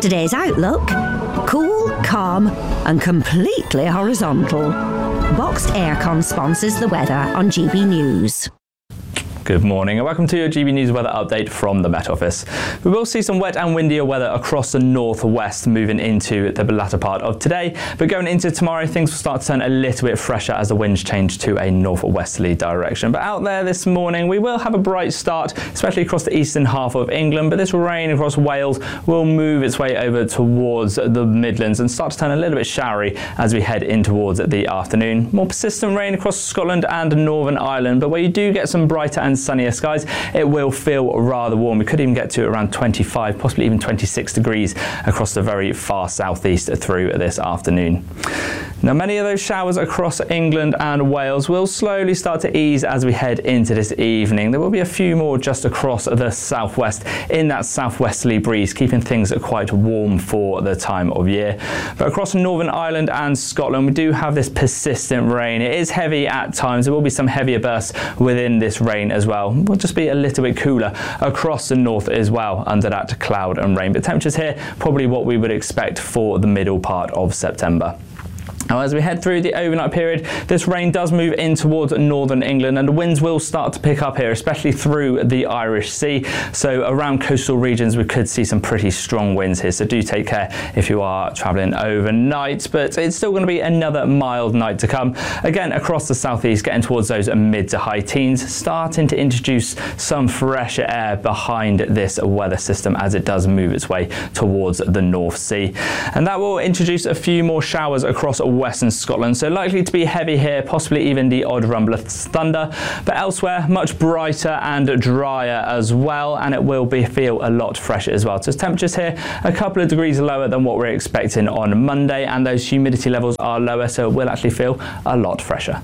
Today's outlook: cool, calm and completely horizontal. Boxed Aircon sponsors the weather on GB News. Good morning and welcome to your GB News weather update from the Met Office. We will see some wet and windier weather across the northwest moving into the latter part of today, but going into tomorrow things will start to turn a little bit fresher as the winds change to a northwesterly direction. But out there this morning we will have a bright start, especially across the eastern half of England, but this rain across Wales will move its way over towards the Midlands and start to turn a little bit showery as we head in towards the afternoon. More persistent rain across Scotland and Northern Ireland, but where you do get some brighter and sunnier skies, it will feel rather warm. We could even get to around 25, possibly even 26 degrees across the very far southeast through this afternoon. Now, many of those showers across England and Wales will slowly start to ease as we head into this evening. There will be a few more just across the southwest in that southwesterly breeze, keeping things quite warm for the time of year. But across Northern Ireland and Scotland, we do have this persistent rain. It is heavy at times. There will be some heavier bursts within this rain as well. It will just be a little bit cooler across the north as well under that cloud and rain. But temperatures here, probably what we would expect for the middle part of September. Now, as we head through the overnight period, this rain does move in towards northern England and the winds will start to pick up here, especially through the Irish Sea. So around coastal regions, we could see some pretty strong winds here. So do take care if you are travelling overnight, but it's still going to be another mild night to come. Again, across the southeast, getting towards those mid to high teens, starting to introduce some fresher air behind this weather system as it does move its way towards the North Sea. And that will introduce a few more showers across western Scotland, so likely to be heavy here, possibly even the odd rumble of thunder, but elsewhere much brighter and drier as well, and it will feel a lot fresher as well. So temperatures here a couple of degrees lower than what we're expecting on Monday, and those humidity levels are lower, so it will actually feel a lot fresher.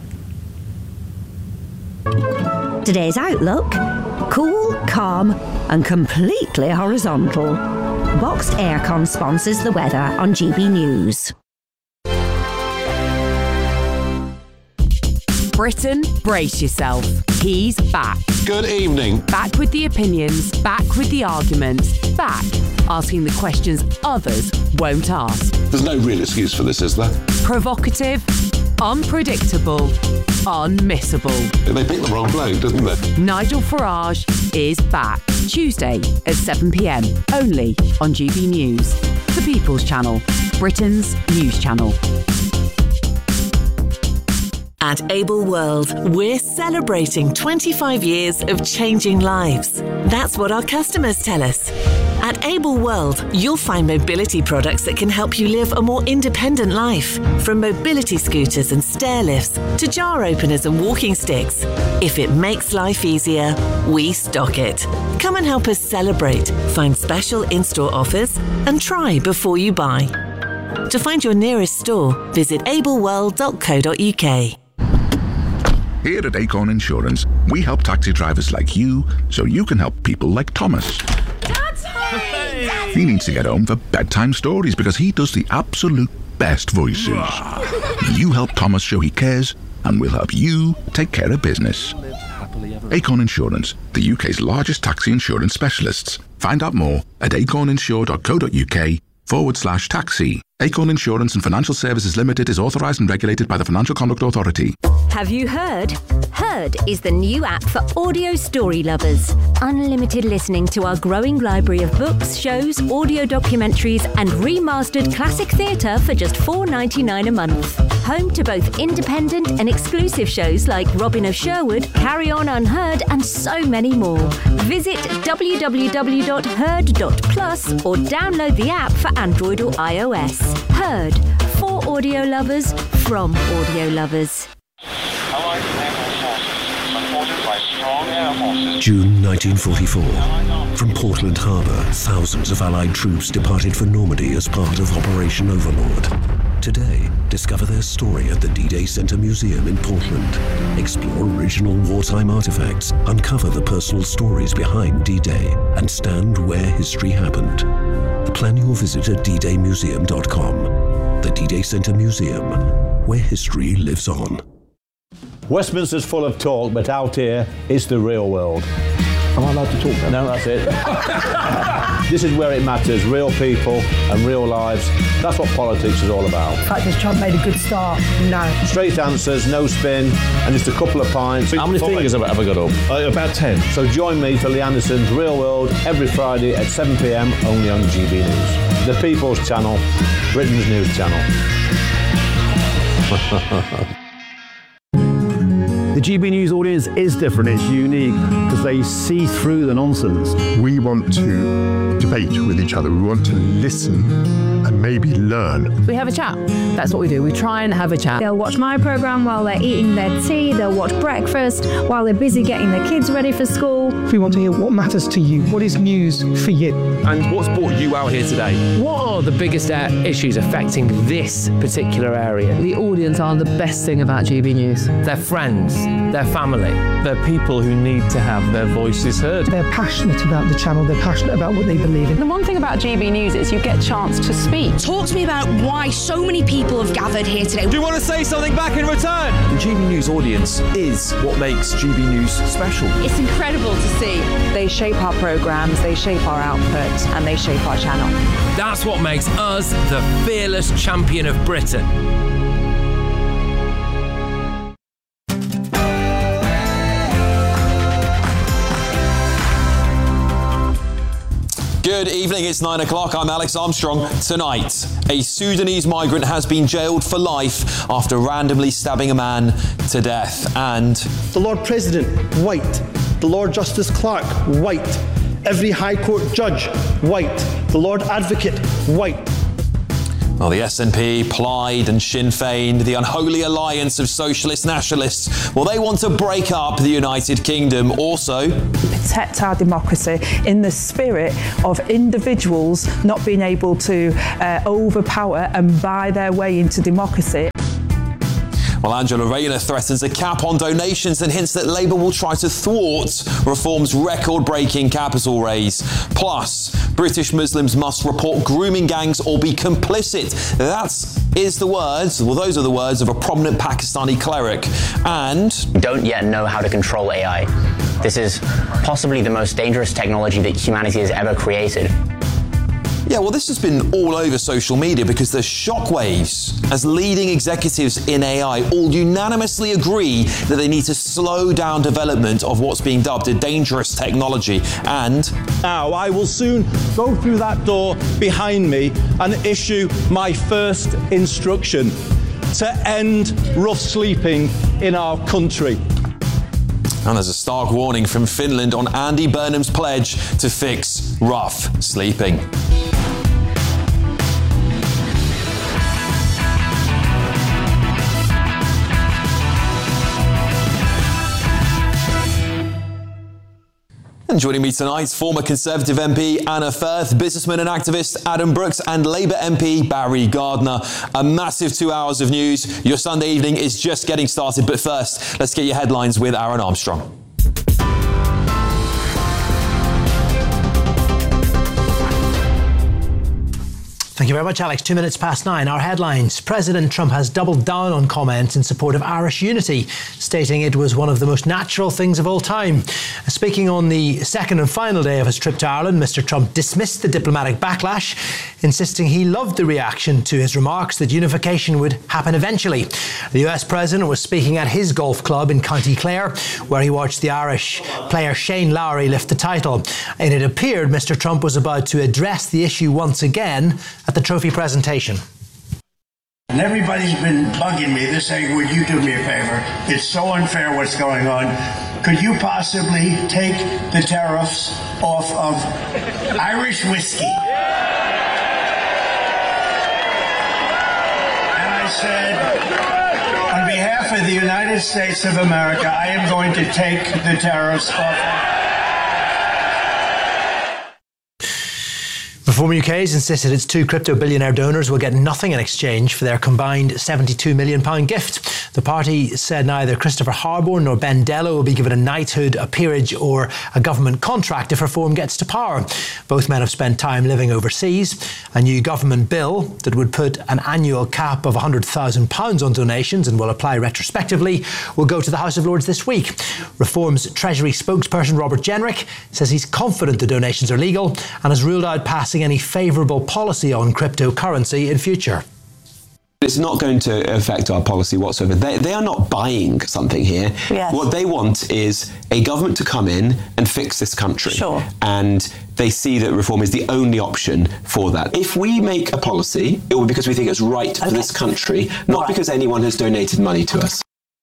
Today's outlook: cool, calm and completely horizontal. Boxed Aircon sponsors the weather on GB News. Britain, brace yourself. He's back. Good evening. Back with the opinions, back with the arguments, back asking the questions others won't ask. There's no real excuse for this, is there? Provocative, unpredictable, unmissable. They picked the wrong bloke, didn't they? Nigel Farage is back. Tuesday at 7 p.m, only on GB News. The People's Channel, Britain's news channel. At Able World, we're celebrating 25 years of changing lives. That's what our customers tell us. At Able World, you'll find mobility products that can help you live a more independent life. From mobility scooters and stair lifts to jar openers and walking sticks. If it makes life easier, we stock it. Come and help us celebrate, find special in-store offers and try before you buy. To find your nearest store, visit ableworld.co.uk. Here at Acorn Insurance, we help taxi drivers like you so you can help people like Thomas. He needs to get home for bedtime stories because he does the absolute best voices. You help Thomas show he cares, and we'll help you take care of business. Acorn Insurance, the UK's largest taxi insurance specialists. Find out more at acorninsure.co.uk/taxi. Acorn Insurance and Financial Services Limited is authorised and regulated by the Financial Conduct Authority. Have you heard? Heard is the new app for audio story lovers. Unlimited listening to our growing library of books, shows, audio documentaries and remastered classic theatre for just $4.99 a month. Home to both independent and exclusive shows like Robin of Sherwood, Carry On Unheard and so many more. Visit www.heard.plus or download the app for Android or iOS. Heard, for audio lovers, from audio lovers. June 1944. From Portland Harbour, thousands of Allied troops departed for Normandy as part of Operation Overlord. Today, discover their story at the D-Day Center Museum in Portland. Explore original wartime artifacts, uncover the personal stories behind D-Day, and stand where history happened. Plan your visit at ddaymuseum.com. The D-Day Center Museum, where history lives on. Westminster's full of talk, but out here, it's the real world. Am I allowed to talk? No, that's it. This is where it matters, real people and real lives. That's what politics is all about. The fact has Trump made a good start? No. Straight answers, no spin, and just a couple of pints. How many fingers have I got up? About 10. So join me for Lee Anderson's Real World every Friday at 7 p.m. only on GB News. The People's Channel, Britain's news channel. The GB News audience is different, it's unique, because they see through the nonsense. We want to debate with each other, we want to listen and maybe learn. We have a chat, that's what we do, we try and have a chat. They'll watch my programme while they're eating their tea, they'll watch breakfast while they're busy getting their kids ready for school. We want to hear what matters to you, what is news for you. And what's brought you out here today? What are the biggest issues affecting this particular area? The audience are the best thing about GB News. Their friends, their family. They're people who need to have their voices heard. They're passionate about the channel, they're passionate about what they believe in. The one thing about GB News is you get a chance to speak. Talk to me about why so many people have gathered here today. Do you want to say something back in return? The GB News audience is what makes GB News special. It's incredible to see. They shape our programmes, they shape our output, and they shape our channel. That's what makes us the fearless champion of Britain. Good evening, it's 9 o'clock. I'm Alex Armstrong. Tonight, a Sudanese migrant has been jailed for life after randomly stabbing a man to death. And the Lord President, white. The Lord Justice Clerk, white. Every High Court judge, white. The Lord Advocate, white. Well, the SNP, Plaid and Sinn Féin, the unholy alliance of socialist nationalists, well, they want to break up the United Kingdom. Also, protect our democracy in the spirit of individuals not being able to overpower and buy their way into democracy. Well, Angela Rayner threatens a cap on donations and hints that Labour will try to thwart Reform's record-breaking capital raise. Plus, British Muslims must report grooming gangs or be complicit. Those are the words of a prominent Pakistani cleric. And we don't yet know how to control AI. This is possibly the most dangerous technology that humanity has ever created. Yeah, well, this has been all over social media because there's shockwaves as leading executives in AI all unanimously agree that they need to slow down development of what's being dubbed a dangerous technology. And now I will soon go through that door behind me and issue my first instruction to end rough sleeping in our country. And there's a stark warning from Finland on Andy Burnham's pledge to fix rough sleeping. And joining me tonight, former Conservative MP Anna Firth, businessman and activist Adam Brooks, and Labour MP Barry Gardiner. A massive 2 hours of news. Your Sunday evening is just getting started, but first, let's get your headlines with Aaron Armstrong. Thank you very much, Alex. 2 minutes past 9. Our headlines. President Trump has doubled down on comments in support of Irish unity, stating it was one of the most natural things of all time. Speaking on the second and final day of his trip to Ireland, Mr. Trump dismissed the diplomatic backlash, insisting he loved the reaction to his remarks that unification would happen eventually. The US president was speaking at his golf club in County Clare, where he watched the Irish player Shane Lowry lift the title. And it appeared Mr. Trump was about to address the issue once again at the trophy presentation. And everybody's been bugging me. They're saying, would you do me a favor? It's so unfair what's going on. Could you possibly take the tariffs off of Irish whiskey? And I said, on behalf of the United States of America, I am going to take the tariffs off. Reform UK has insisted its two crypto billionaire donors will get nothing in exchange for their combined £72 million gift. The party said neither Christopher Harborne nor Ben Dello will be given a knighthood, a peerage or a government contract if Reform gets to power. Both men have spent time living overseas. A new government bill that would put an annual cap of £100,000 on donations and will apply retrospectively will go to the House of Lords this week. Reform's Treasury spokesperson Robert Jenrick says he's confident the donations are legal and has ruled out passing any favourable policy on cryptocurrency in future. It's not going to affect our policy whatsoever. They are not buying something here. Yes. What they want is a government to come in and fix this country. Sure. And they see that Reform is the only option for that. If we make a policy, it will be because we think it's right for this country, not because anyone has donated money to us.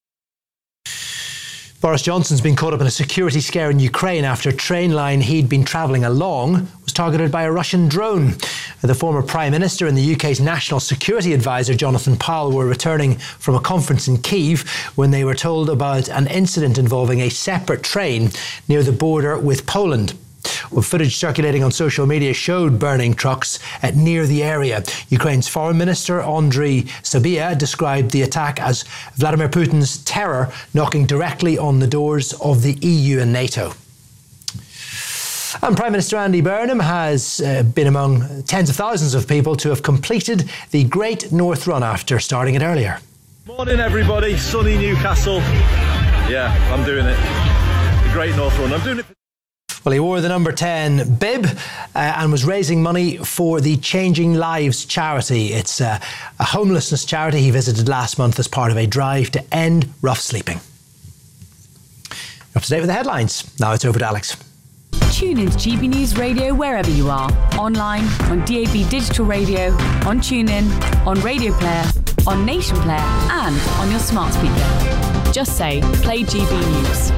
Boris Johnson's been caught up in a security scare in Ukraine after a train line he'd been travelling along was targeted by a Russian drone. The former Prime Minister and the UK's National Security Advisor, Jonathan Powell, were returning from a conference in Kyiv when they were told about an incident involving a separate train near the border with Poland. Well, footage circulating on social media showed burning trucks near the area. Ukraine's Foreign Minister Andriy Sybiha described the attack as Vladimir Putin's terror knocking directly on the doors of the EU and NATO. And Prime Minister Andy Burnham has been among tens of thousands of people to have completed the Great North Run after starting it earlier. Morning everybody, sunny Newcastle. Yeah, I'm doing it. The Great North Run. I'm doing it. Well, he wore the number 10 bib and was raising money for the Changing Lives charity. It's a homelessness charity he visited last month as part of a drive to end rough sleeping. You're up to date with the headlines. Now it's over to Alex. Tune into GB News Radio wherever you are. Online, on DAB Digital Radio, on TuneIn, on Radio Player, on Nation Player and on your smart speaker. Just say, play GB News.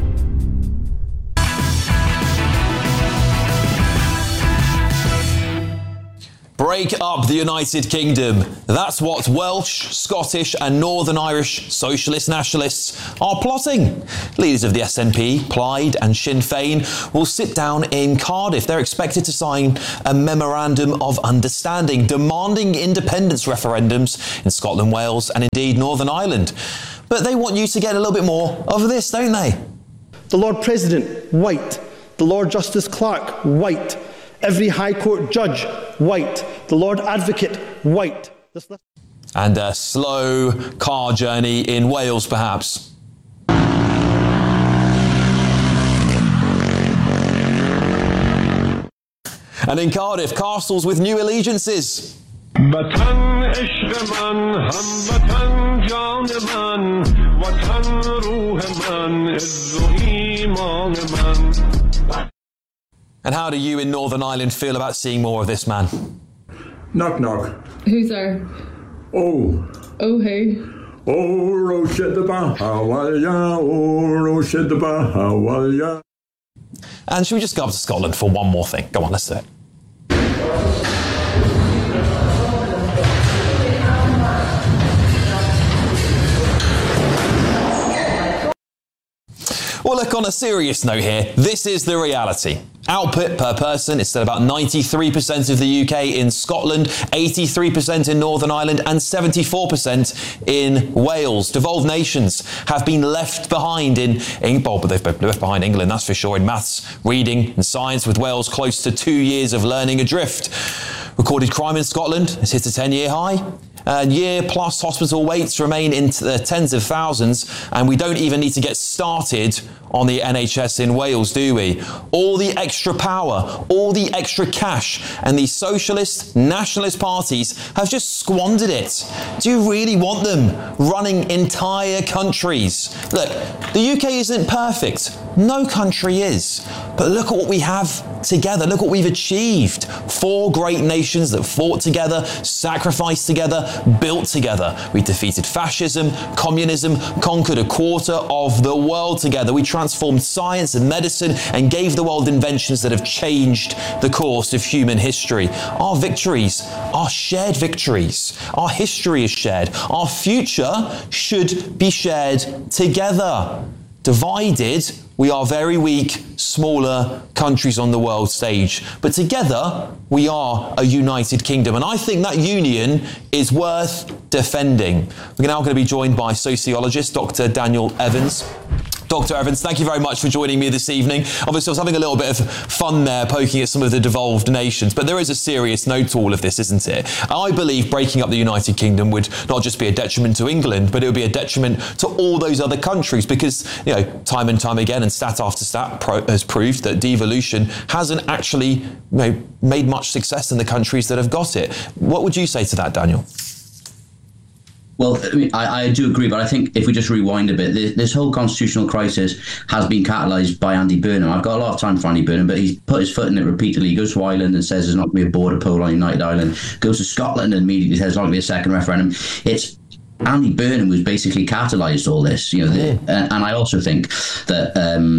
Break up the United Kingdom. That's what Welsh, Scottish and Northern Irish socialist nationalists are plotting. Leaders of the SNP, Plaid and Sinn Féin will sit down in Cardiff. They're expected to sign a memorandum of understanding demanding independence referendums in Scotland, Wales and indeed Northern Ireland. But they want you to get a little bit more of this, don't they? The Lord President, white. The Lord Justice Clerk, white. Every High Court judge, white. The Lord Advocate, white. And a slow car journey in Wales, perhaps. And in Cardiff, castles with new allegiances. And how do you in Northern Ireland feel about seeing more of this man? Knock, knock. Who's there? Oh. Oh, who? Oh, Roshedaba, Hawalya, oh, Roshedaba, Hawalya. And should we just go up to Scotland for one more thing? Go on, let's do it. Well, look, on a serious note here, this is the reality. Output per person is still about 93% of the UK in Scotland, 83% in Northern Ireland and 74% in Wales. Devolved nations have been left behind but they've been left behind England, that's for sure, in maths, reading and science, with Wales close to 2 years of learning adrift. Recorded crime in Scotland has hit a 10-year high. Year-plus hospital waits remain into the tens of thousands, and we don't even need to get started on the NHS in Wales, do we? All the extra power, all the extra cash, and these socialist, nationalist parties have just squandered it. Do you really want them running entire countries? Look, the UK isn't perfect. No country is. But look at what we have together. Look what we've achieved. 4 great nations that fought together, sacrificed together, built together. We defeated fascism, communism, conquered a quarter of the world together. We transformed science and medicine and gave the world inventions that have changed the course of human history. Our victories are shared victories. Our history is shared. Our future should be shared together. Divided, we are very weak, smaller countries on the world stage. But together, we are a united kingdom. And I think that union is worth defending. We're now going to be joined by sociologist Dr. Daniel Evans. Dr. Evans, thank you very much for joining me this evening. Obviously, I was having a little bit of fun there, poking at some of the devolved nations, but there is a serious note to all of this, isn't it? I believe breaking up the United Kingdom would not just be a detriment to England, but it would be a detriment to all those other countries because, time and time again, and stat after stat has proved that devolution hasn't actually made much success in the countries that have got it. What would you say to that, Daniel? Well, I do agree, but I think if we just rewind a bit, this whole constitutional crisis has been catalysed by Andy Burnham. I've got a lot of time for Andy Burnham, but he's put his foot in it repeatedly. He goes to Ireland and says there's not going to be a border poll on United Ireland. Goes to Scotland and immediately says there's not going to be a second referendum. It's Andy Burnham who's basically catalysed all this, and I also think that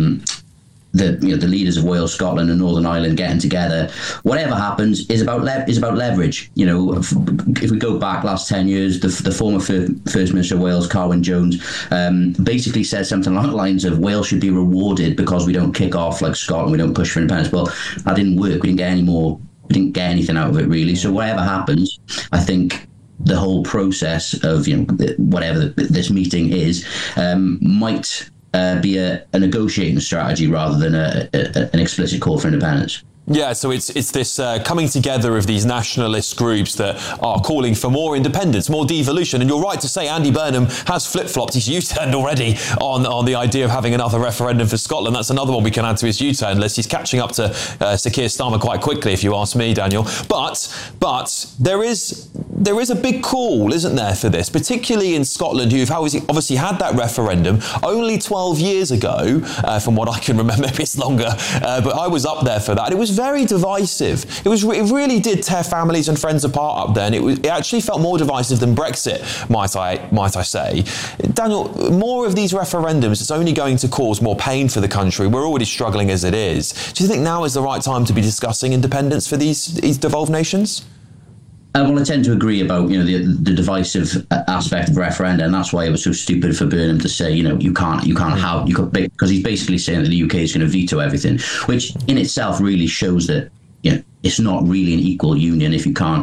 the leaders of Wales, Scotland, and Northern Ireland getting together, whatever happens, is about leverage. If we go back last 10 years, the former First Minister of Wales, Carwyn Jones, basically said something along the lines of Wales should be rewarded because we don't kick off like Scotland, we don't push for independence. Well, that didn't work. We didn't get anything out of it really. So whatever happens, I think the whole process of whatever this meeting is might be a negotiating strategy rather than an explicit call for independence. Yeah, so it's this coming together of these nationalist groups that are calling for more independence, more devolution. And you're right to say Andy Burnham has flip-flopped. He's U-turned already on the idea of having another referendum for Scotland. That's another one we can add to his U-turn list. He's catching up to Sir Keir Starmer quite quickly, if you ask me, Daniel. But there is a big call, isn't there, for this, particularly in Scotland, who've obviously had that referendum only 12 years ago, from what I can remember. Maybe it's longer, but I was up there for that. It was very divisive. It really did tear families and friends apart up there, and it actually felt more divisive than Brexit, might I say. Daniel, more of these referendums, it's only going to cause more pain for the country. We're already struggling as it is. Do you think now is the right time to be discussing independence for these devolved nations? Well, I tend to agree about the divisive aspect of referenda, and that's why it was so stupid for Burnham to say you can't have because he's basically saying that the UK is going to veto everything, which in itself really shows that it's not really an equal union if you can't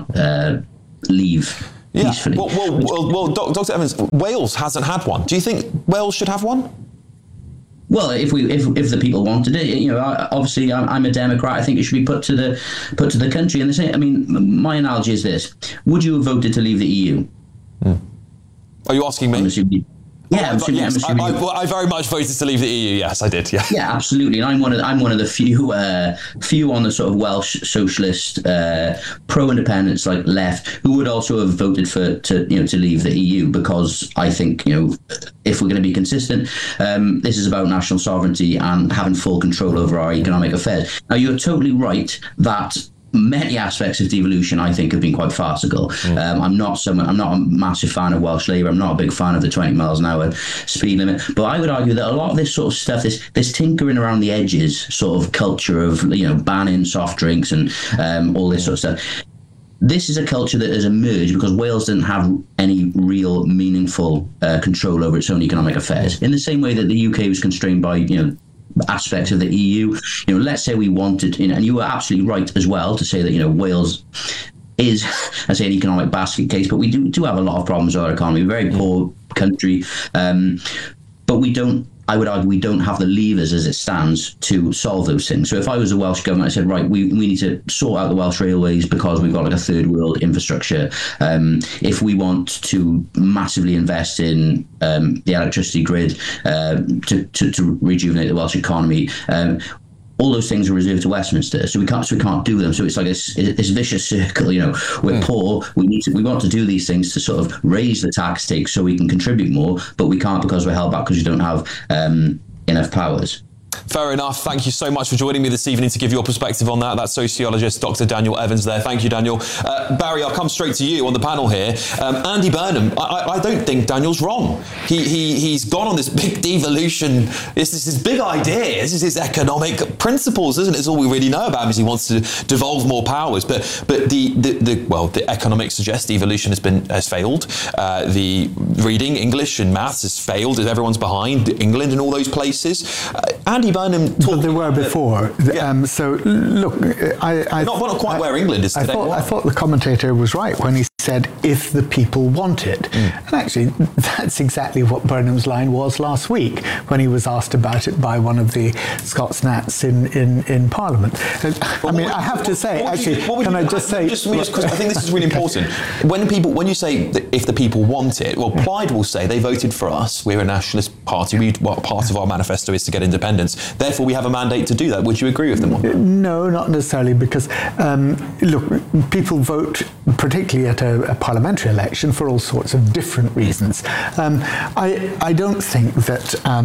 leave peacefully. Well, Dr. Evans, Wales hasn't had one. Do you think Wales should have one? Well, if the people wanted it, obviously I'm a Democrat. I think it should be put to the country. And they say, my analogy is this: would you have voted to leave the EU? Are you asking me? Yeah, I'm assuming. I very much voted to leave the EU. Yes, I did. Yeah. Yeah, absolutely. And I'm one of the few on the sort of Welsh socialist pro-independence like left who would also have voted to leave the EU, because I think if we're going to be consistent, this is about national sovereignty and having full control over our economic affairs. Now, you're totally right that many aspects of devolution, I think, have been quite farcical. I'm not a massive fan of Welsh Labour. I'm not a big fan of the 20 miles an hour speed limit. But I would argue that a lot of this sort of stuff, this tinkering around the edges sort of culture of banning soft drinks and all this sort of stuff, this is a culture that has emerged because Wales didn't have any real meaningful control over its own economic affairs. In the same way that the UK was constrained by aspects of the EU. Let's say we wanted, and you were absolutely right as well to say that Wales is, I say, an economic basket case, but we do have a lot of problems with our economy. We're a very poor country, but I would argue we don't have the levers as it stands to solve those things. So if I was the Welsh government, I said, right, we need to sort out the Welsh railways because we've got like a third world infrastructure. If we want to massively invest in the electricity grid to rejuvenate the Welsh economy, all those things are reserved to Westminster, so we can't do them. So it's like this vicious circle. We're poor. We want to do these things to sort of raise the tax take so we can contribute more, but we can't because we're held back because we don't have enough powers. Fair enough. Thank you so much for joining me this evening to give your perspective on that. That's sociologist Dr. Daniel Evans there. Thank you, Daniel. Barry, I'll come straight to you on the panel here. Andy Burnham, I don't think Daniel's wrong. He's gone on this big devolution. This is his big idea. This is his economic principles, isn't it? It's all we really know about him is he wants to devolve more powers. But the economics suggest devolution has failed. The reading, English and maths has failed. Everyone's behind England in all those places. Andy Burnham... But they were before. So, look, not quite where England is today. I thought the commentator was right when he said, if the people want it. And actually, that's exactly what Burnham's line was last week when he was asked about it by one of the Scots Nats in Parliament. I have to say, actually, can I just say... because I think this is really important. When you say that if the people want it, well, Plaid will say they voted for us. We're a nationalist party. Part of our manifesto is to get independence. Therefore, we have a mandate to do that. Would you agree with them on that? No, not necessarily, because, look, people vote, particularly at a parliamentary election, for all sorts of different reasons. I don't think that,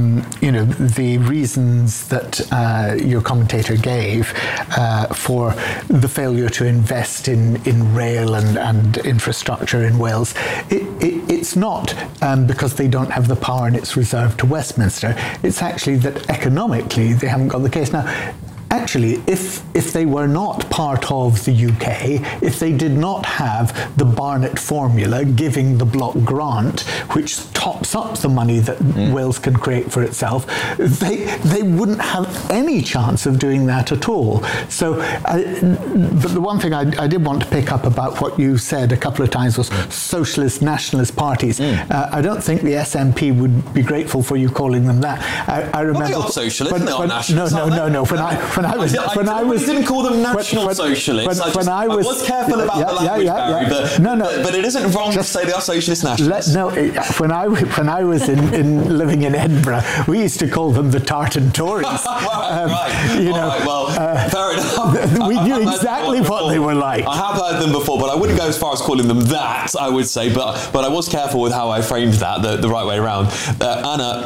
the reasons that your commentator gave for the failure to invest in rail and infrastructure in Wales, it's not because they don't have the power and it's reserved to Westminster. It's actually that economically they haven't got the case. Now, actually, if they were not part of the UK, if they did not have the Barnett formula giving the block grant, which tops up the money that Wales can create for itself, they wouldn't have any chance of doing that at all. So, but the one thing I did want to pick up about what you said a couple of times was socialist, nationalist parties. I don't think the SNP would be grateful for you calling them that. I remember. Well, they are socialist, they are nationalists. No. When I was didn't call them national socialists. I was careful about the language, Barry, but it isn't wrong to say they are socialist nationalists. When I was living in Edinburgh, we used to call them the Tartan Tories. Fair enough. We knew exactly what they were like. I have heard them before, but I wouldn't go as far as calling them that, I would say. But I was careful with how I framed that, the right way around. Anna,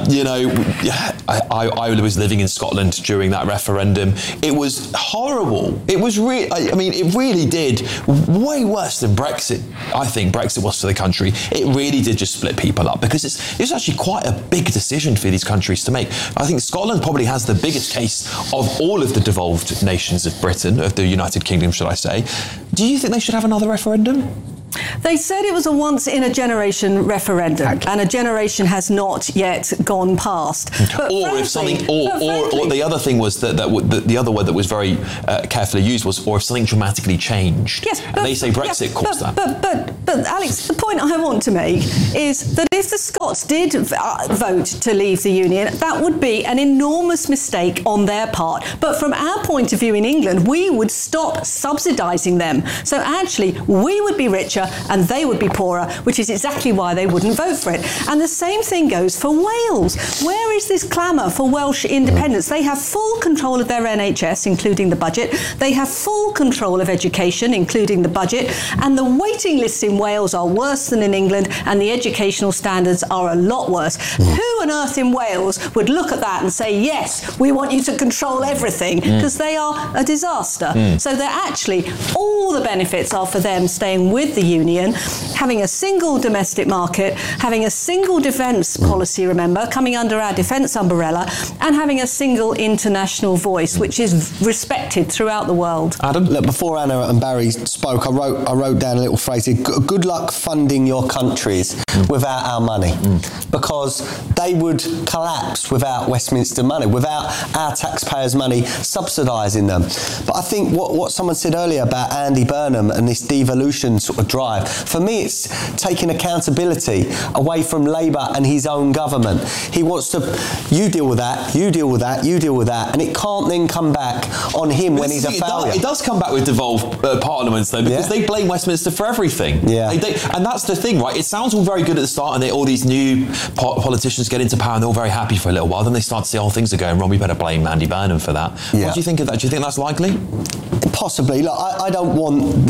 I was living in Scotland during that referendum. It was horrible. It was it really did way worse than Brexit. I think Brexit was for the country. It really did just split people up because it's actually quite a big decision for these countries to make. I think Scotland probably has the biggest case of all of the devolved nations of Britain, of the United Kingdom, should I say. Do you think they should have another referendum? They said it was a once-in-a-generation referendum, and a generation has not yet gone past. But the other thing was that the other word that was very carefully used was, or if something dramatically changed. Yes, and they say Brexit caused that. But Alex, the point I want to make is that if the Scots did vote to leave the Union, that would be an enormous mistake on their part. But from our point of view in England, we would stop subsidising them. So actually, we would be richer and they would be poorer, which is exactly why they wouldn't vote for it. And the same thing goes for Wales. Where is this clamour for Welsh independence? They have full control of their NHS, including the budget. They have full control of education, including the budget. And the waiting lists in Wales are worse than in England, and the educational standards are a lot worse. Who on earth in Wales would look at that and say, yes, we want you to control everything, because they are a disaster. So they're actually, all the benefits are for them staying with the Union, having a single domestic market, having a single defence policy, remember, coming under our defence umbrella, and having a single international voice, which is respected throughout the world. Adam? Look, before Anna and Barry spoke, I wrote down a little phrase here, good luck funding your countries without our money, because they would collapse without Westminster money, without our taxpayers' money subsidising them. But I think what someone said earlier about Andy Burnham and this devolution sort of drive, for me it's taking accountability away from Labour and his own government. He wants to, you deal with that, you deal with that, you deal with that, and it can't then come back on him when he's a failure. It does come back with devolved parliaments though, because they blame Westminster for everything. Yeah. And that's the thing, right? It sounds all very good at the start, and all these new politicians get into power and they're all very happy for a little while, then they start to see, things are going wrong, we better blame Andy Burnham for that. What do you think of that? Do you think that's likely? Possibly. Look, I don't want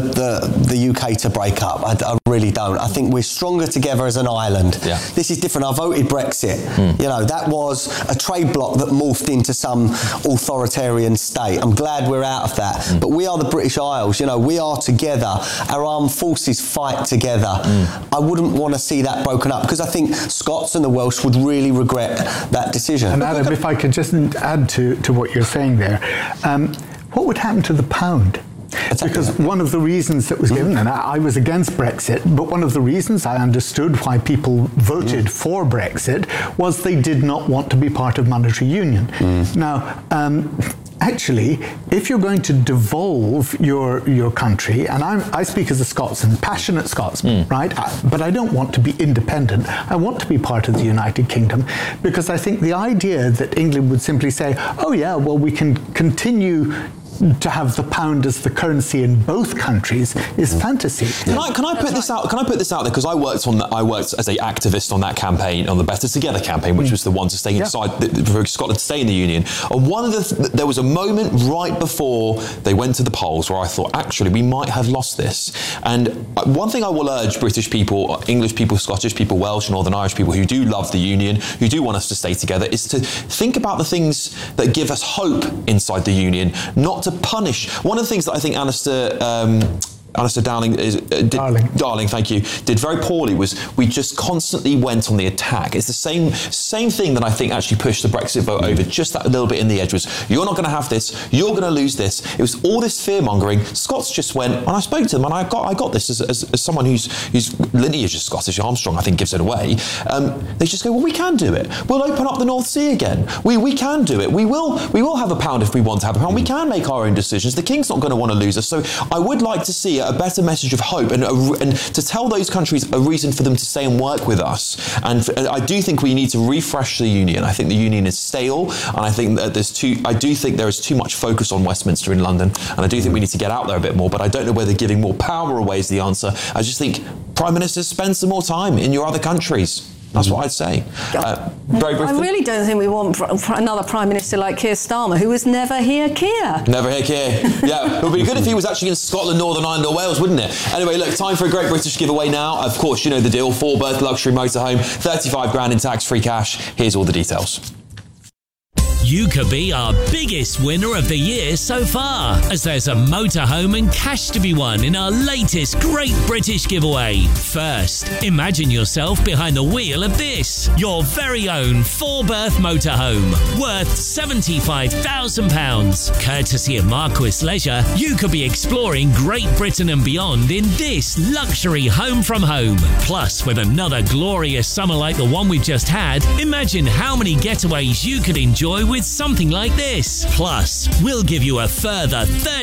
the UK to break up. I really don't. I think we're stronger together as an island. Yeah. This is different. I voted Brexit. You know, that was a trade bloc that morphed into some authoritarian state. I'm glad we're out of that. But we are the British Isles. You know, we are together. Our armed forces fight together. I wouldn't want to see that broken up because I think Scots and the Welsh would really regret that decision. And Adam, if I could just add to what you're saying there, what would happen to the pound? Because one of the reasons that was given, and I was against Brexit, but one of the reasons I understood why people voted for Brexit was they did not want to be part of monetary union. Now, actually, if you're going to devolve your country, and I speak as a Scotsman, passionate Scotsman, right? But I don't want to be independent. I want to be part of the United Kingdom because I think the idea that England would simply say, oh yeah, well, we can continue to have the pound as the currency in both countries is fantasy. Can I put this out? Can I put this out there? Because I worked as an activist on that campaign, on the Better Together campaign, which was the one to stay inside for Scotland to stay in the Union. And there was a moment right before they went to the polls where I thought, actually, we might have lost this. And one thing I will urge British people, English people, Scottish people, Welsh, Northern Irish people who do love the Union, who do want us to stay together, is to think about the things that give us hope inside the Union, not to punish. One of the things that I think Alistair Darling, thank you, did very poorly was we just constantly went on the attack. It's the same thing that I think actually pushed the Brexit vote over just that little bit in the edge was, you're not going to have this, you're going to lose this. It was all this fear-mongering. Scots just went, and I spoke to them, and I got this as someone whose lineage is Scottish, Armstrong, I think, gives it away. They just go, well, we can do it. We'll open up the North Sea again. We can do it. We will have a pound if we want to have a pound. We can make our own decisions. The King's not going to want to lose us. So I would like to see a better message of hope and to tell those countries a reason for them to stay and work with us. And I do think we need to refresh the Union. I think the Union is stale, and I think that I do think there is too much focus on Westminster in London, and I do think we need to get out there a bit more, but I don't know whether giving more power away is the answer. I just think Prime Ministers, spend some more time in your other countries. That's what I'd say. Very briefly. I really don't think we want another Prime Minister like Keir Starmer, who was never here Keir. Never here Keir. Yeah, it would be good if he was actually in Scotland, Northern Ireland or Wales, wouldn't it? Anyway, look, time for a great British giveaway now. Of course, you know the deal. 4-berth luxury motorhome, 35 grand in tax-free cash. Here's all the details. You could be our biggest winner of the year so far, as there's a motorhome and cash to be won in our latest Great British Giveaway. First, imagine yourself behind the wheel of this, your very own 4-berth motorhome, worth £75,000. Courtesy of Marquis Leisure, you could be exploring Great Britain and beyond in this luxury home from home. Plus, with another glorious summer like the one we've just had, imagine how many getaways you could enjoy with something like this. Plus, we'll give you a further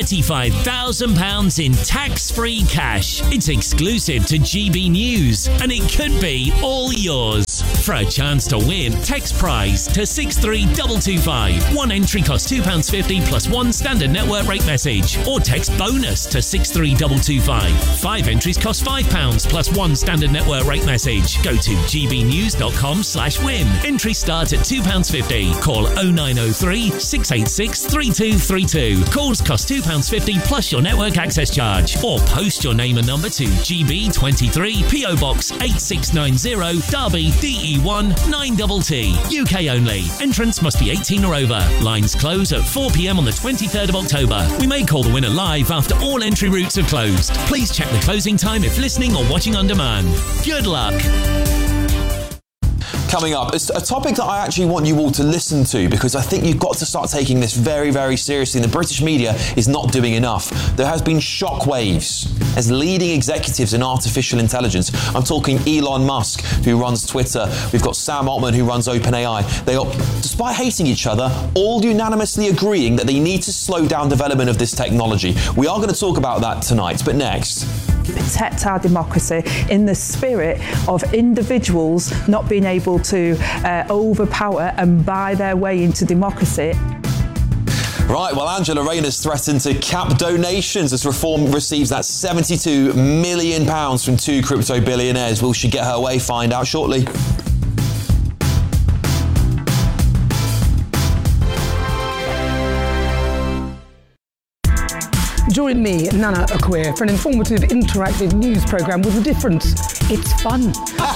£35,000 in tax-free cash. It's exclusive to GB News, and it could be all yours. For a chance to win, text prize to 63225. One entry costs £2.50 plus one standard network rate message, or text bonus to 63225. 5 entries cost £5 plus one standard network rate message. Go to gbnews.com/win. Entries start at £2.50. Call 0903 686 3232. Calls cost £2.50 plus your network access charge. Or post your name and number to GB23 PO Box 8690 Derby DE1 9TT. UK only. Entrance must be 18 or over. Lines close at 4 p.m. on the 23rd of October. We may call the winner live after all entry routes are closed. Please check the closing time if listening or watching on demand. Good luck. Coming up, it's a topic that I actually want you all to listen to, because I think you've got to start taking this very, very seriously. And the British media is not doing enough. There has been shockwaves as leading executives in artificial intelligence. I'm talking Elon Musk, who runs Twitter. We've got Sam Altman, who runs OpenAI. They are, despite hating each other, all unanimously agreeing that they need to slow down development of this technology. We are going to talk about that tonight, but next. Protect our democracy in the spirit of individuals not being able to overpower and buy their way into democracy. Right, well, Angela Rayner's threatened to cap donations as Reform receives that £72 million from 2 crypto billionaires. Will she get her way? Find out shortly. Join me, Nana Acquia, for an informative, interactive news programme with a difference. It's fun.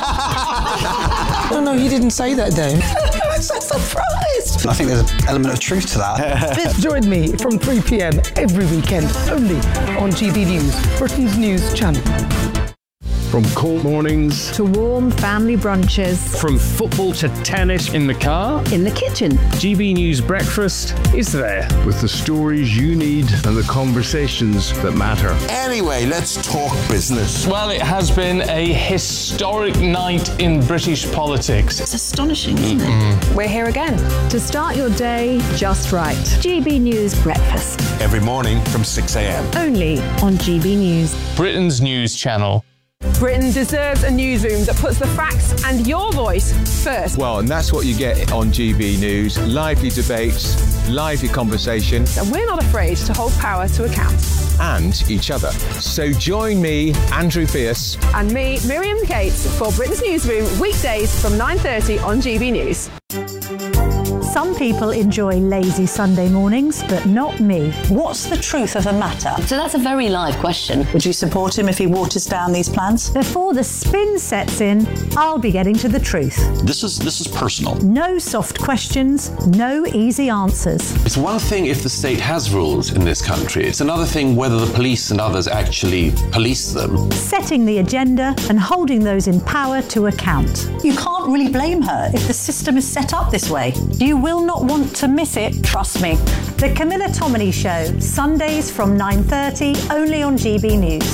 No, he didn't say that, Dave. I'm so surprised. I think there's an element of truth to that. Join me from 3 p.m. every weekend, only on GB News, Britain's news channel. From cold mornings to warm family brunches. From football to tennis in the car. In the kitchen. GB News Breakfast is there. With the stories you need and the conversations that matter. Anyway, let's talk business. Well, it has been a historic night in British politics. It's astonishing, isn't it? We're here again. To start your day just right. GB News Breakfast. Every morning from 6 a.m. Only on GB News. Britain's news channel. Britain deserves a newsroom that puts the facts and your voice first. Well, and that's what you get on GB News. Lively debates, lively conversation. And we're not afraid to hold power to account. And each other. So join me, Andrew Pierce. And me, Miriam Cates, for Britain's Newsroom, weekdays from 9:30 on GB News. Some people enjoy lazy Sunday mornings, but not me. What's the truth of the matter? So that's a very live question. Would you support him if he waters down these plans? Before the spin sets in, I'll be getting to the truth. This is personal. No soft questions, no easy answers. It's one thing if the state has rules in this country. It's another thing whether the police and others actually police them. Setting the agenda and holding those in power to account. You can't really blame her if the system is set up this way. You will not want to miss it, trust me. The Camilla Tominey Show, Sundays from 9:30, only on GB News.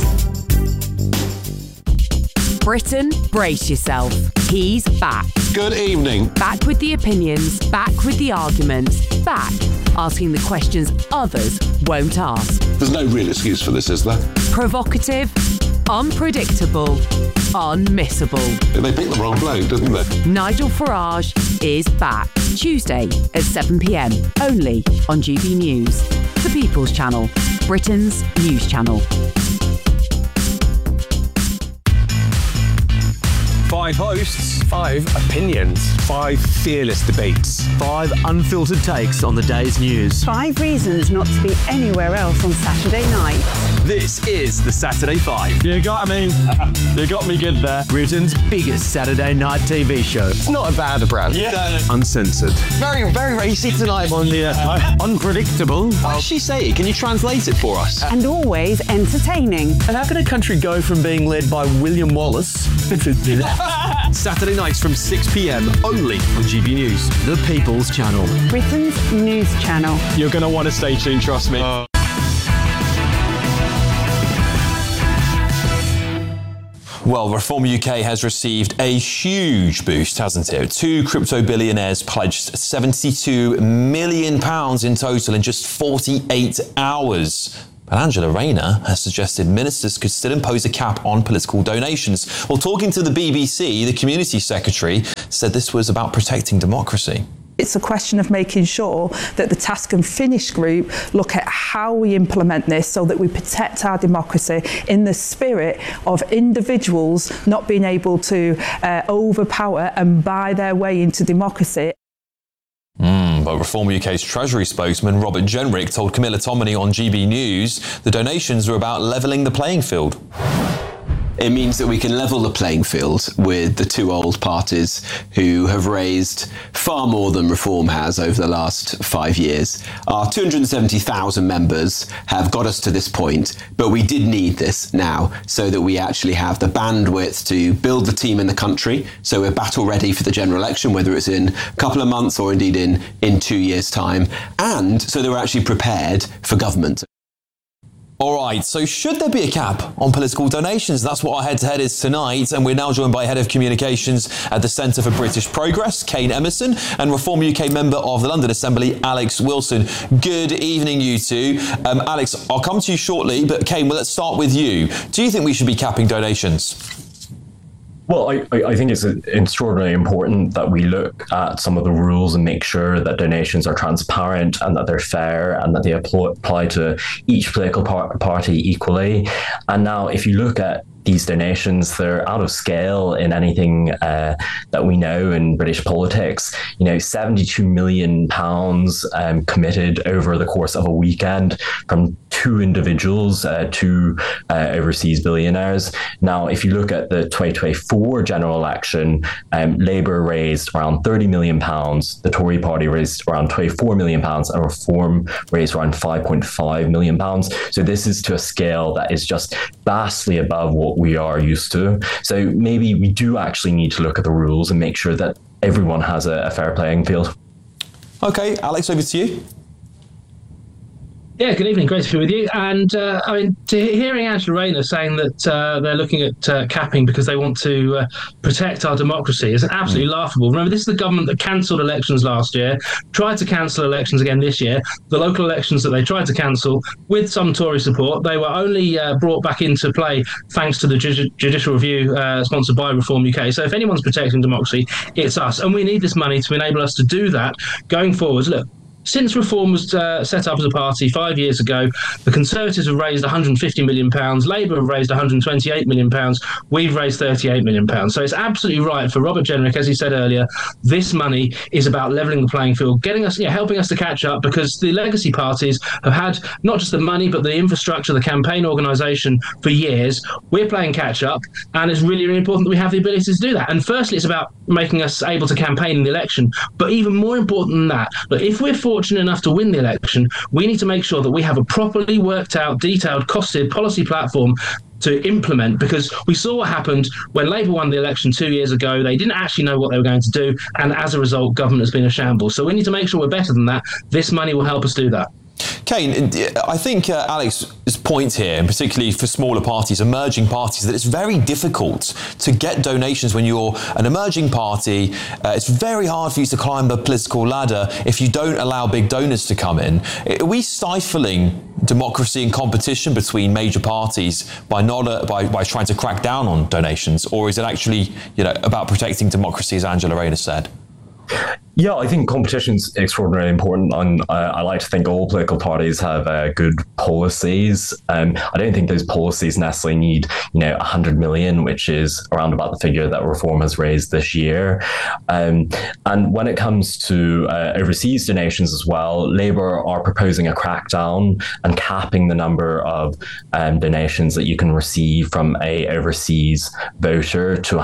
Britain, brace yourself. He's back. Good evening. Back with the opinions, back with the arguments, back asking the questions others won't ask. There's no real excuse for this, is there? Provocative, unpredictable, unmissable. They picked the wrong bloke, didn't they? Nigel Farage is back. Tuesday at 7 p.m. only on GB News. The People's Channel, Britain's news channel. 5 hosts, 5 opinions, 5 fearless debates, 5 unfiltered takes on the day's news. 5 reasons not to be anywhere else on Saturday night. This is the Saturday 5. You got me good there. Britain's biggest Saturday night TV show. It's not a bad brand. Yeah. Uncensored. Very, very racy tonight on the unpredictable. What does she say? Can you translate it for us? And always entertaining. And how can a country go from being led by William Wallace Saturday nights from 6 p.m. only on GB News, the People's Channel. Britain's news channel. You're going to want to stay tuned, trust me. Well, Reform UK has received a huge boost, hasn't it? 2 crypto billionaires pledged £72 million in total in just 48 hours. But Angela Rayner has suggested ministers could still impose a cap on political donations. Well, talking to the BBC, the Community Secretary said this was about protecting democracy. It's a question of making sure that the Task and Finish group look at how we implement this so that we protect our democracy in the spirit of individuals not being able to overpower and buy their way into democracy. But Reform UK's Treasury spokesman Robert Jenrick told Camilla Tominey on GB News the donations are about levelling the playing field. It means that we can level the playing field with the 2 old parties who have raised far more than Reform has over the last 5 years. Our 270,000 members have got us to this point, but we did need this now so that we actually have the bandwidth to build the team in the country. So we're battle ready for the general election, whether it's in a couple of months or indeed in 2 years' time. And so that we're actually prepared for government. All right, so should there be a cap on political donations? That's what our head-to-head is tonight, and we're now joined by Head of Communications at the Centre for British Progress, Kane Emerson, and Reform UK member of the London Assembly, Alex Wilson. Good evening, you two. Alex, I'll come to you shortly, but Kane, well, let's start with you. Do you think we should be capping donations? Well, I think it's extraordinarily important that we look at some of the rules and make sure that donations are transparent and that they're fair and that they apply to each political party equally. And now, if you look at these donations, they're out of scale in anything that we know in British politics. You know, £72 million committed over the course of a weekend from two individuals, two overseas billionaires. Now, if you look at the 2024 general election, Labour raised around £30 million, the Tory party raised around £24 million, and Reform raised around £5.5 million. So this is to a scale that is just vastly above what we are used to. So maybe we do actually need to look at the rules and make sure that everyone has a fair playing field. Okay, Alex, over to you. Yeah, good evening. Great to be with you. And hearing Angela Rayner saying that they're looking at capping because they want to protect our democracy is absolutely laughable. Remember, this is the government that cancelled elections last year, tried to cancel elections again this year. The local elections that they tried to cancel with some Tory support, they were only brought back into play thanks to the judicial review sponsored by Reform UK. So if anyone's protecting democracy, it's us. And we need this money to enable us to do that going forwards. Look, since Reform was set up as a party 5 years ago, the Conservatives have raised £150 million, Labour have raised £128 million, we've raised £38 million. So it's absolutely right for Robert Jenrick, as he said earlier, this money is about levelling the playing field, getting us, helping us to catch up, because the legacy parties have had not just the money, but the infrastructure, the campaign organisation for years. We're playing catch up, and it's really, really important that we have the ability to do that. And firstly, it's about making us able to campaign in the election. But even more important than that, look, if we're fortunate enough to win the election, we need to make sure that we have a properly worked out, detailed, costed policy platform to implement, because we saw what happened when Labour won the election 2 years ago. They didn't actually know what they were going to do, and as a result, government has been a shambles. So we need to make sure we're better than that. This money will help us do that. Kane, I think Alex's point here, and particularly for smaller parties, emerging parties, that it's very difficult to get donations when you're an emerging party. It's very hard for you to climb the political ladder if you don't allow big donors to come in. Are we stifling democracy and competition between major parties by trying to crack down on donations, or is it actually about protecting democracy, as Angela Rayner said? Yeah, I think competition's extraordinarily important, and I like to think all political parties have good policies. I don't think those policies necessarily need, 100 million, which is around about the figure that Reform has raised this year. And when it comes to overseas donations as well, Labour are proposing a crackdown and capping the number of donations that you can receive from a overseas voter to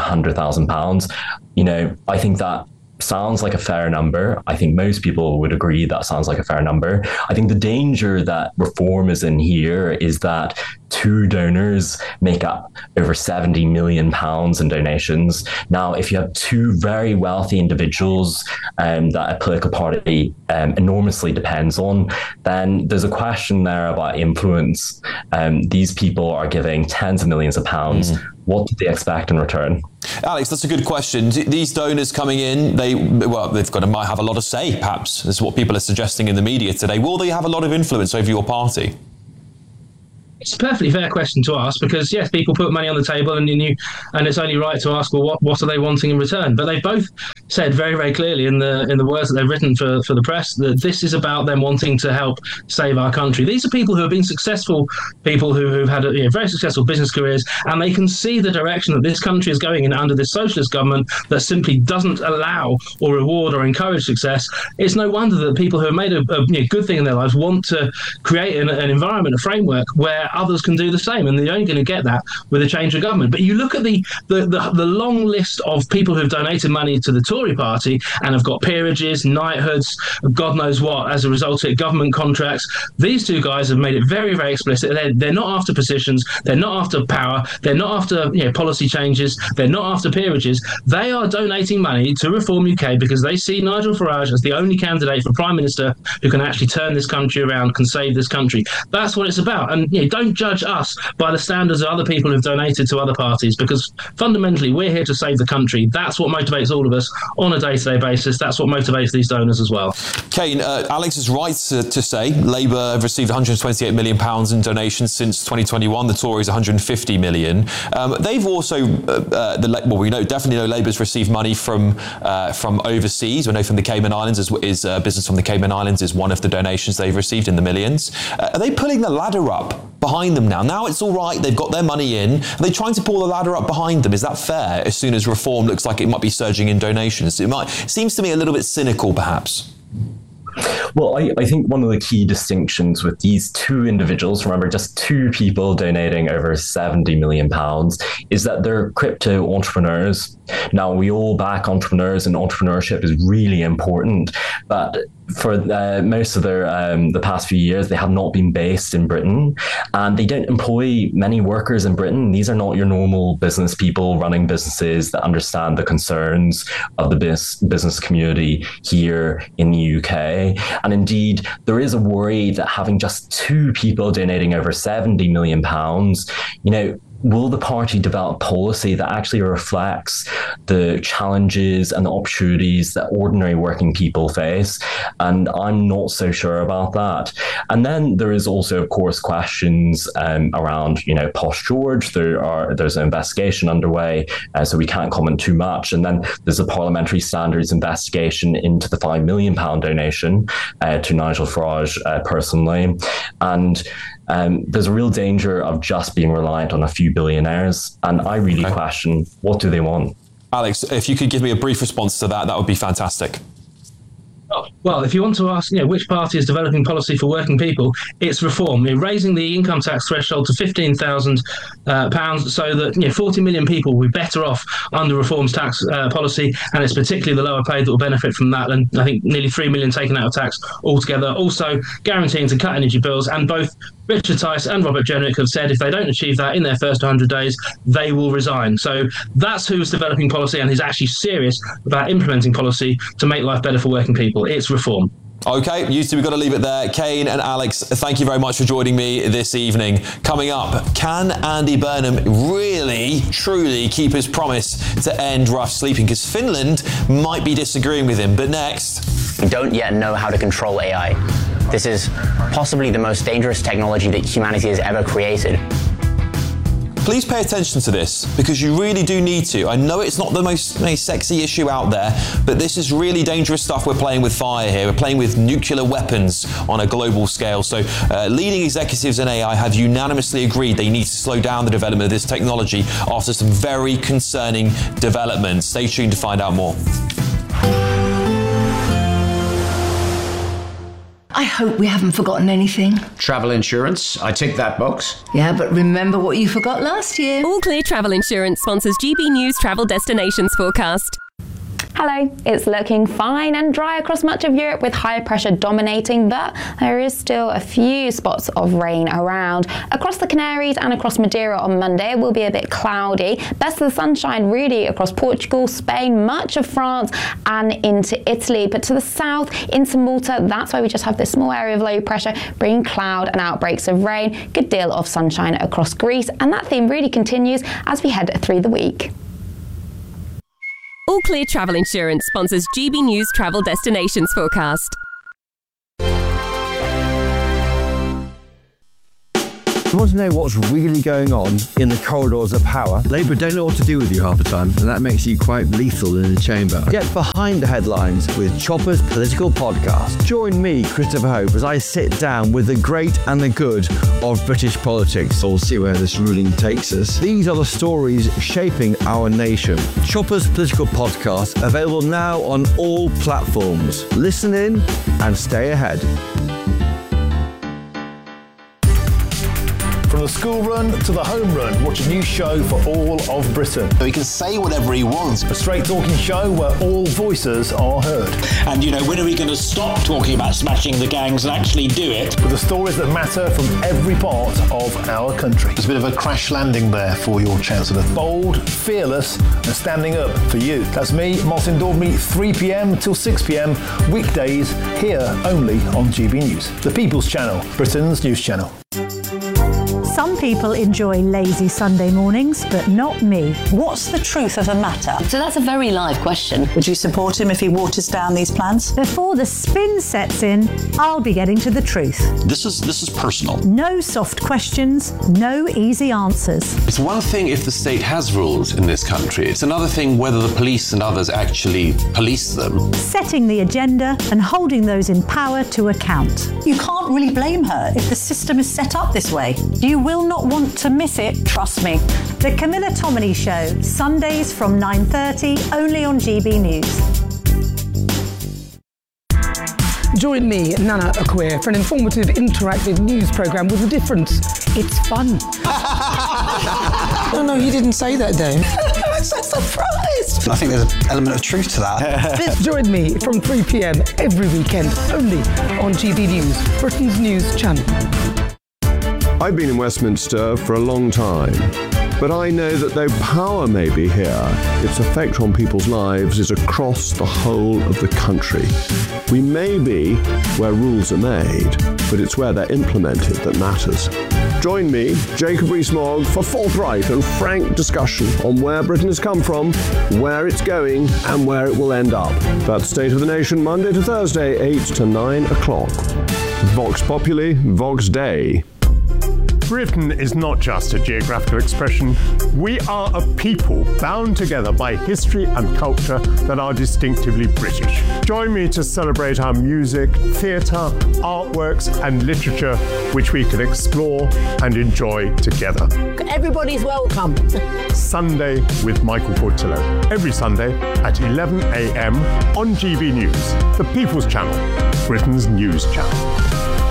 £100,000. I think that sounds like a fair number. I think most people would agree that sounds like a fair number. I think the danger that Reform is in here is that two donors make up over £70 million in donations. Now, if you have two very wealthy individuals that a political party enormously depends on, then there's a question there about influence. These people are giving tens of millions of pounds. What do they expect in return? Alex, that's a good question. These donors coming in, might have a lot of say, perhaps. This is what people are suggesting in the media today. Will they have a lot of influence over your party? It's a perfectly fair question to ask, because yes, people put money on the table, and it's only right to ask, well, what are they wanting in return? But they both said very, very clearly in the words that they've written for the press that this is about them wanting to help save our country. These are people who have been successful, people who've had very successful business careers, and they can see the direction that this country is going in under this socialist government that simply doesn't allow or reward or encourage success. It's no wonder that people who have made a good thing in their lives want to create an environment, a framework where others can do the same, and they're only going to get that with a change of government. But you look at the long list of people who've donated money to the Tory party and have got peerages, knighthoods, God knows what, as a result of government contracts. These two guys have made it very, very explicit. They're not after positions, they're not after power, they're not after policy changes, they're not after peerages. They are donating money to Reform UK because they see Nigel Farage as the only candidate for Prime Minister who can actually turn this country around, can save this country. That's what it's about. And don't judge us by the standards of other people who've donated to other parties, because fundamentally we're here to save the country. That's what motivates all of us. on a day-to-day basis. That's what motivates these donors as well. Kane, Alex is right to say Labour have received £128 million in donations since 2021. The Tories 150 million. They've also, we definitely know Labour's received money from overseas. We know from the Cayman Islands is business from the Cayman Islands is one of the donations they've received in the millions. Are they pulling the ladder up behind them now? Now it's all right. They've got their money in. Are they trying to pull the ladder up behind them? Is that fair? As soon as reform looks like it might be surging in donations, it seems to me a little bit cynical, perhaps. Well, I think one of the key distinctions with these two individuals, remember just two people donating over £70 million, is that they're crypto entrepreneurs. Now, we all back entrepreneurs, and entrepreneurship is really important, but for most of the past few years, they have not been based in Britain, and they don't employ many workers in Britain. These are not your normal business people running businesses that understand the concerns of the business community here in the UK. And indeed, there is a worry that having just two people donating over £70 million, will the party develop policy that actually reflects the challenges and the opportunities that ordinary working people face? And I'm not so sure about that. And then there is also, of course, questions around, Posh George. There's an investigation underway, so we can't comment too much. And then there's a parliamentary standards investigation into the £5 million donation to Nigel Farage personally. And there's a real danger of just being reliant on a few billionaires. And I really question, what do they want? Alex, if you could give me a brief response to that, that would be fantastic. Well, if you want to ask, which party is developing policy for working people, it's Reform. Raising the income tax threshold to £15,000 so that 40 million people will be better off under Reform's tax policy, and it's particularly the lower paid that will benefit from that. And I think nearly 3 million taken out of tax altogether. Also, guaranteeing to cut energy bills, and both Richard Tice and Robert Jenrick have said if they don't achieve that in their first 100 days, they will resign. So that's who's developing policy and who's actually serious about implementing policy to make life better for working people. It's Reform. Okay, you two, we've got to leave it there. Kane and Alex, thank you very much for joining me this evening. Coming up, can Andy Burnham really, truly keep his promise to end rough sleeping? Because Finland might be disagreeing with him. But next... We don't yet know how to control AI. This is possibly the most dangerous technology that humanity has ever created. Please pay attention to this, because you really do need to. I know it's not the most sexy issue out there, but this is really dangerous stuff. We're playing with fire here. We're playing with nuclear weapons on a global scale. So leading executives in AI have unanimously agreed they need to slow down the development of this technology after some very concerning developments. Stay tuned to find out more. I hope we haven't forgotten anything. Travel insurance, I tick that box. Yeah, but remember what you forgot last year. All Clear Travel Insurance sponsors GB News Travel Destinations Forecast. Hello, it's looking fine and dry across much of Europe with high pressure dominating, but there is still a few spots of rain around. Across the Canaries and across Madeira on Monday, it will be a bit cloudy. Best of the sunshine really across Portugal, Spain, much of France and into Italy. But to the south, into Malta, that's why we just have this small area of low pressure, bringing cloud and outbreaks of rain. Good deal of sunshine across Greece, and that theme really continues as we head through the week. All Clear Travel Insurance sponsors GB News Travel Destinations Forecast. You want to know what's really going on in the corridors of power? Labour don't know what to do with you half the time, and that makes you quite lethal in the chamber. Get behind the headlines with Chopper's Political Podcast. Join me, Christopher Hope, as I sit down with the great and the good of British politics. We'll see where this ruling takes us. These are the stories shaping our nation. Chopper's Political Podcast, available now on all platforms. Listen in and stay ahead. From the school run to the home run, watch a new show for all of Britain. So he can say whatever he wants. A straight talking show where all voices are heard. And when are we going to stop talking about smashing the gangs and actually do it? With the stories that matter from every part of our country. There's a bit of a crash landing there for your Chancellor. Bold, fearless and standing up for you. That's me, Martin Daubney, 3 p.m. till 6 p.m. weekdays here only on GB News. The People's Channel, Britain's news channel. Some people enjoy lazy Sunday mornings, but not me. What's the truth of the matter? So that's a very live question. Would you support him if he waters down these plans? Before the spin sets in, I'll be getting to the truth. This is personal. No soft questions, no easy answers. It's one thing if the state has rules in this country. It's another thing whether the police and others actually police them. Setting the agenda and holding those in power to account. You can't really blame her if the system is set up this way. You will not want to miss it, trust me. The Camilla Tominey Show, Sundays from 9:30, only on GB News. Join me, Nana Akweer, for an informative, interactive news programme with a difference. It's fun. No, he didn't say that, Dave. I'm so surprised. I think there's an element of truth to that. Join me from 3 p.m. every weekend, only on GB News, Britain's news channel. I've been in Westminster for a long time, but I know that though power may be here, its effect on people's lives is across the whole of the country. We may be where rules are made, but it's where they're implemented that matters. Join me, Jacob Rees-Mogg, for forthright and frank discussion on where Britain has come from, where it's going, and where it will end up. That's State of the Nation, Monday to Thursday, 8 to 9 o'clock. Vox Populi, Vox Dei. Britain is not just a geographical expression. We are a people bound together by history and culture that are distinctively British. Join me to celebrate our music, theatre, artworks and literature, which we can explore and enjoy together. Everybody's welcome. Sunday with Michael Portillo. Every Sunday at 11 a.m. on GB News, the People's Channel, Britain's news channel.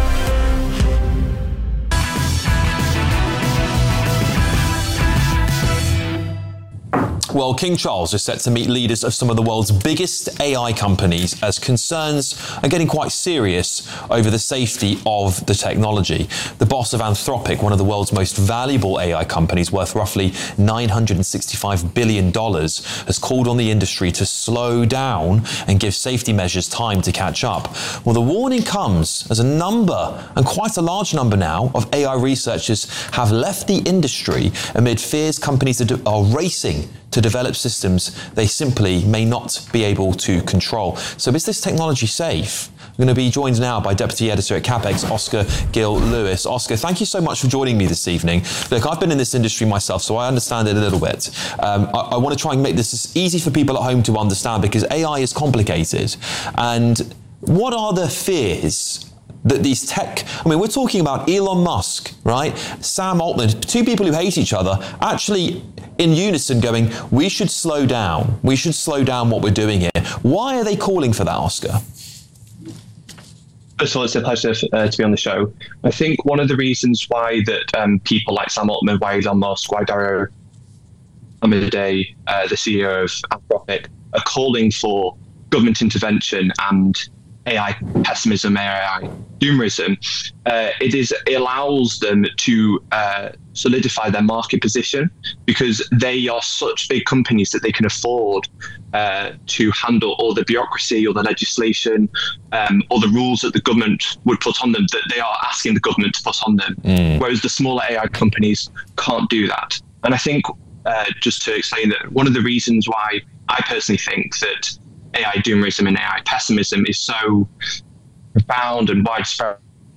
Well, King Charles is set to meet leaders of some of the world's biggest AI companies as concerns are getting quite serious over the safety of the technology. The boss of Anthropic, one of the world's most valuable AI companies worth roughly $965 billion, has called on the industry to slow down and give safety measures time to catch up. Well, the warning comes as a number, and quite a large number now, of AI researchers have left the industry amid fears companies are racing to develop systems they simply may not be able to control. So is this technology safe? I'm going to be joined now by Deputy Editor at CapEx, Oscar Gill-Lewis. Oscar, thank you so much for joining me this evening. Look, I've been in this industry myself, so I understand it a little bit. I want to try and make this as easy for people at home to understand, because AI is complicated. And what are the fears that these tech, we're talking about Elon Musk, right? Sam Altman, two people who hate each other, actually in unison going, we should slow down. We should slow down what we're doing here. Why are they calling for that, Oscar? First of all, it's a pleasure to be on the show. I think one of the reasons why that people like Sam Altman, why Elon Musk, why Dario Amodei, the CEO of Anthropic, are calling for government intervention and AI pessimism, AI doomerism, it allows them to solidify their market position, because they are such big companies that they can afford to handle all the bureaucracy or the legislation or the rules that the government would put on them, that they are asking the government to put on them. Whereas the smaller AI companies can't do that. And I think, just to explain that, one of the reasons why I personally think that AI doomerism and AI pessimism is so profound and widespread,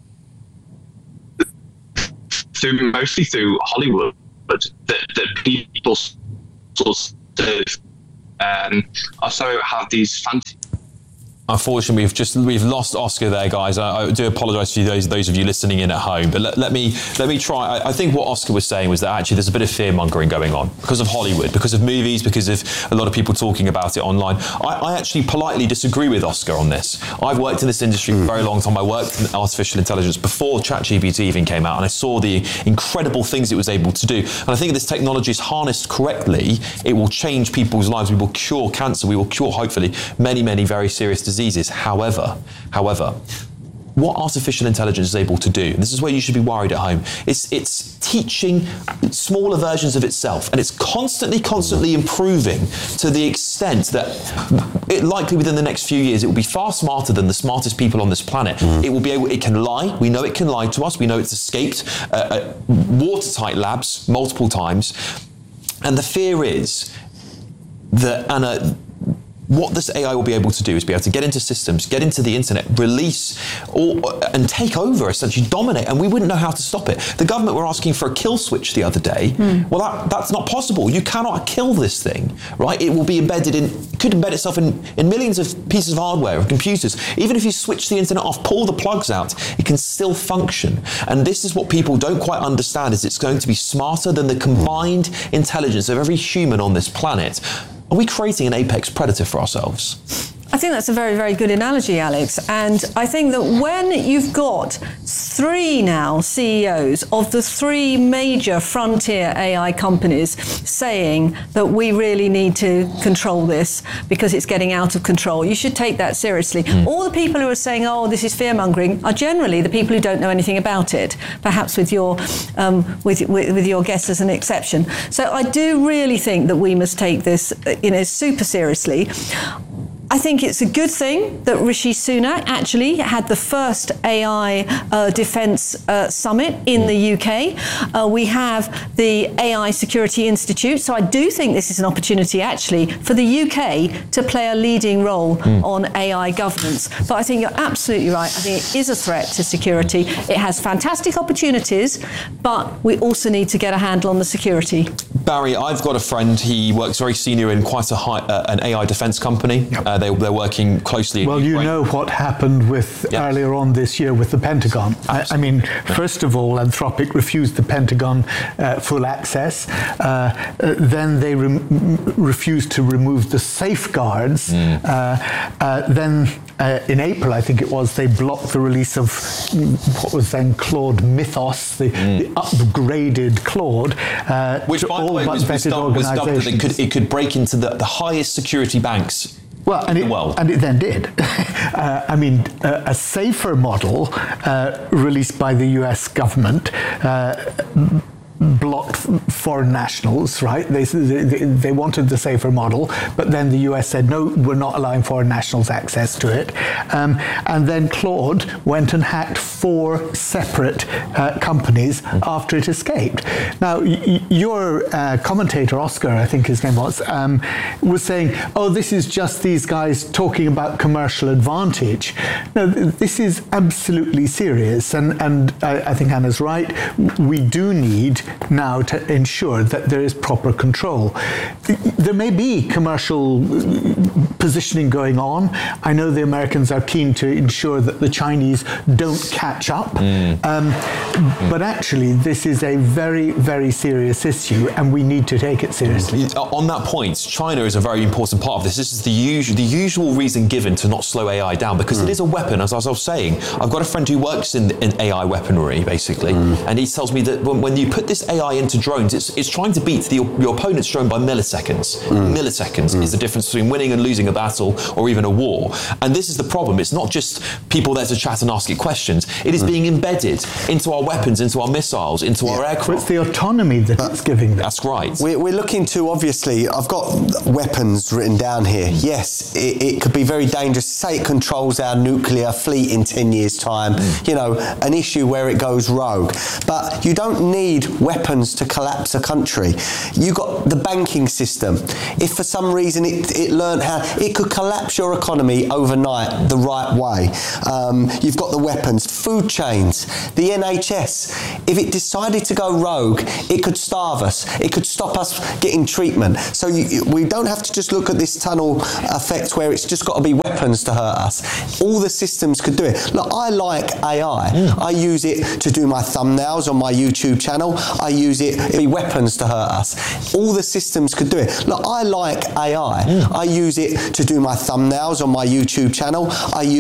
mostly through Hollywood, that people sort of also have these fantasies. Unfortunately, we've lost Oscar there, guys. I do apologise to those of you listening in at home. But let me try. I think what Oscar was saying was that actually there's a bit of fear mongering going on because of Hollywood, because of movies, because of a lot of people talking about it online. I actually politely disagree with Oscar on this. I've worked in this industry for a very long time. I worked in artificial intelligence before ChatGPT even came out, and I saw the incredible things it was able to do. And I think if this technology is harnessed correctly, it will change people's lives. We will cure cancer. We will cure, hopefully, many, many very serious diseases. However, what artificial intelligence is able to do, and this is where you should be worried at home, it's teaching smaller versions of itself, and it's constantly improving to the extent that it likely within the next few years it will be far smarter than the smartest people on this planet. It can lie. We know it can lie to us. We know it's escaped watertight labs multiple times. And the fear is that, Anna, what this AI will be able to do is be able to get into systems, get into the internet, release, and take over, essentially dominate, and we wouldn't know how to stop it. The government were asking for a kill switch the other day. Well, that's not possible. You cannot kill this thing, right? It will be could embed itself in millions of pieces of hardware, of computers. Even if you switch the internet off, pull the plugs out, it can still function. And this is what people don't quite understand, is it's going to be smarter than the combined intelligence of every human on this planet. Are we creating an apex predator for ourselves? I think that's a very, very good analogy, Alex. And I think that when you've got 3 now CEOs of the 3 major frontier AI companies saying that we really need to control this because it's getting out of control, you should take that seriously. All the people who are saying, oh, this is fear-mongering, are generally the people who don't know anything about it, perhaps with your guess as an exception. So I do really think that we must take this super seriously. I think it's a good thing that Rishi Sunak actually had the first AI defence summit in the UK. We have the AI Security Institute. So I do think this is an opportunity actually for the UK to play a leading role on AI governance. But I think you're absolutely right. I think it is a threat to security. It has fantastic opportunities, but we also need to get a handle on the security. Barry, I've got a friend. He works very senior in quite an AI defence company. They're working closely. Well, you know what happened with earlier on this year with the Pentagon. I mean, first of all, Anthropic refused the Pentagon full access. Then they refused to remove the safeguards. Then in April, I think it was, they blocked the release of what was then Claude Mythos, the upgraded Claude, which, by the way, was dubbed that it could break into the highest security banks. Well, and it then did. I mean, a safer model released by the US government blocked foreign nationals, right? They wanted the safer model, but then the US said, no, we're not allowing foreign nationals access to it. And then Claude went and hacked 4 separate companies after it escaped. Now, your commentator, Oscar, I think his name was saying, oh, this is just these guys talking about commercial advantage. No, this is absolutely serious. And I think Anna's right. We do need now to ensure that there is proper control. There may be commercial positioning going on. I know the Americans are keen to ensure that the Chinese don't catch up. But actually, this is a very, very serious issue, and we need to take it seriously. On that point, China is a very important part of this. This is the usual reason given to not slow AI down, because it is a weapon. As I was saying, I've got a friend who works in AI weaponry, basically, and he tells me that when you put this AI into drones, it's trying to beat your opponent's drone by milliseconds. Milliseconds is the difference between winning and losing a battle or even a war. And this is the problem. It's not just people there to chat and ask it questions. It is being embedded into our weapons, into our missiles, into our aircraft. It's the autonomy that it's giving them. That's right. We're looking to, obviously, I've got weapons written down here. Yes, it could be very dangerous. Say it controls our nuclear fleet in 10 years' time. You know, an issue where it goes rogue. But you don't need weapons to collapse a country. You got the banking system. If for some reason it learned how, it could collapse your economy overnight the right way. You've got the weapons, food chains, the NHS. If it decided to go rogue, it could starve us. It could stop us getting treatment. So we don't have to just look at this tunnel effect where it's just got to be weapons to hurt us. All the systems could do it. Look, I like AI. I use it to do my thumbnails on my YouTube channel. I use it to be weapons to hurt us. All the systems could do it. Look, I like AI. I use it to do my thumbnails on my YouTube channel. I use